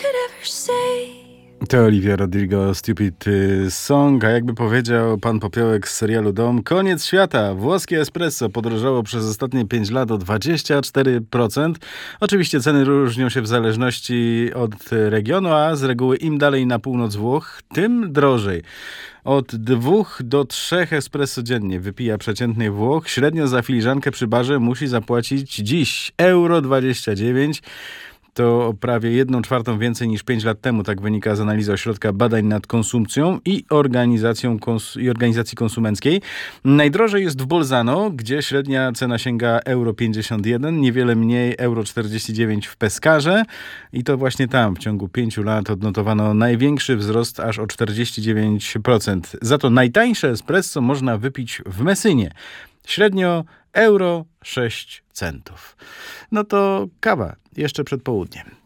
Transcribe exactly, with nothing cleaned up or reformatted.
To Olivia Rodrigo, Stupid Song, a jakby powiedział pan Popiołek z serialu Dom, koniec świata. Włoskie espresso podrożało przez ostatnie pięć lat o dwadzieścia cztery procent. Oczywiście ceny różnią się w zależności od regionu, a z reguły im dalej na północ Włoch, tym drożej. Od dwóch do trzech espresso dziennie wypija przeciętny Włoch. Średnio za filiżankę przy barze musi zapłacić dziś euro dwadzieścia dziewięć. To o prawie jedną czwartą więcej niż pięć lat temu, tak wynika z analizy Ośrodka Badań nad Konsumpcją i, organizacją kons- i Organizacji Konsumenckiej. Najdrożej jest w Bolzano, gdzie średnia cena sięga euro pięćdziesiąt jeden, niewiele mniej euro czterdzieści dziewięć w Pescarze i to właśnie tam w ciągu pięciu lat odnotowano największy wzrost aż o czterdzieści dziewięć procent. Za to najtańsze espresso można wypić w Messynie. Średnio euro sześć centów. No to kawa jeszcze przed południem.